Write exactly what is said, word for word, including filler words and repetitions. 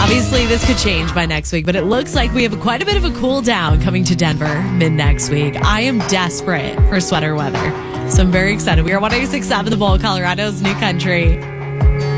Obviously, this could change by next week, but it looks like we have quite a bit of a cool down coming to Denver mid next week. I am desperate for sweater weather, so I'm very excited. We are one oh six point seven The Bull, Colorado's new country.